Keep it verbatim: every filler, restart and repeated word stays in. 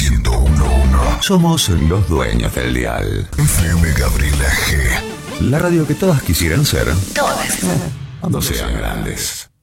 ciento uno punto uno. Somos los dueños del dial. F M Gabriela G. La radio que todas quisieran ser Todas. cuando sean grandes.